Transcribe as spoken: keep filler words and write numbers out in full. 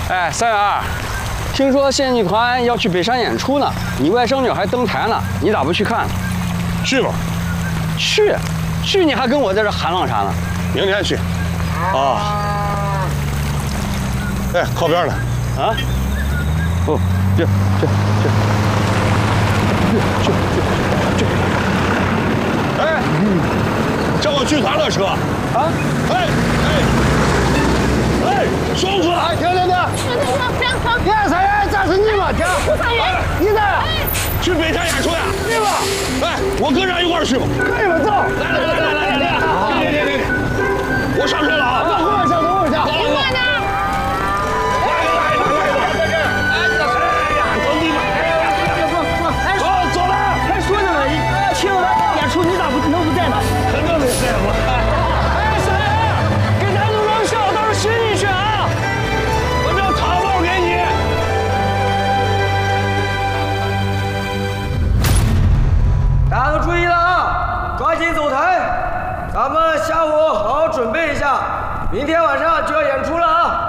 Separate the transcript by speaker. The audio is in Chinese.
Speaker 1: 哎，三元二，听说县剧团要去北山演出呢，你外甥女还登台呢，你咋不去看？
Speaker 2: 去吧。
Speaker 1: 去，去你还跟我在这喊浪啥呢？
Speaker 2: 明天去。
Speaker 1: 哦。
Speaker 2: 哎，靠边了。
Speaker 1: 啊？不，去去去。 去去去！
Speaker 2: 哎，叫我剧团的车啊！哎哎哎，松子，哎，停停停！
Speaker 3: 停停停！别停！
Speaker 2: 别三元，这是你吗？停！
Speaker 3: 三元，
Speaker 2: 你在？去北山演出呀？对吧？哎，我跟着一块儿去吧。可以吧？走！来来来来来来来！别别别别！我上车了啊！等会儿下，等会儿下。
Speaker 3: 你慢点。
Speaker 4: 大家都注意了啊！抓紧走台，咱们下午好好准备一下，明天晚上就要演出了啊！